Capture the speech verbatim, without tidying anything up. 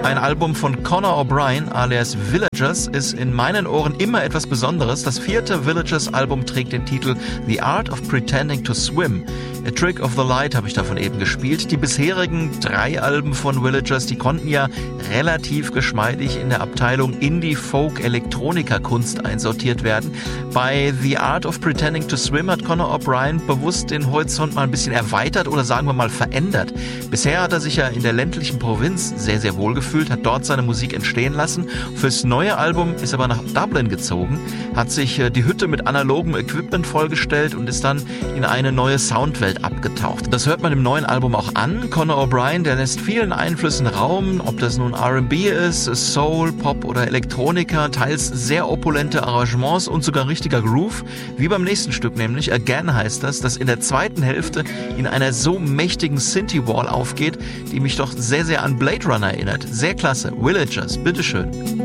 Ein Album von Conor O'Brien alias Villagers ist in meinen Ohren immer etwas Besonderes. Das vierte Villagers-Album trägt den Titel The Art of Pretending to Swim. A Trick of the Light habe ich davon eben gespielt. Die bisherigen drei Alben von Villagers, die konnten ja relativ geschmeidig in der Abteilung Indie-Folk-Elektronika-Kunst einsortiert werden. Bei The Art of Pretending to Swim hat Conor O'Brien bewusst den Horizont mal ein bisschen erweitert oder sagen wir mal verändert. Bisher hat er sich ja in der ländlichen Provinz sehr, sehr wohl gefühlt, hat dort seine Musik entstehen lassen. Fürs neue Album ist er aber nach Dublin gezogen, hat sich die Hütte mit analogem Equipment vollgestellt und ist dann in eine neue Soundwelt abgetaucht. Das hört man im neuen Album auch an. Conor O'Brien, der lässt vielen Einflüssen Raum, ob das nun R and B ist, Soul, Pop oder Elektronika, teils sehr opulente Arrangements und sogar richtiger Groove, wie beim nächsten Stück nämlich, Again heißt das, das in der zweiten Hälfte in einer so mächtigen Synthie-Wall aufgeht, die mich doch sehr, sehr an Blade Runner erinnert. Sehr klasse. Villagers, bitteschön.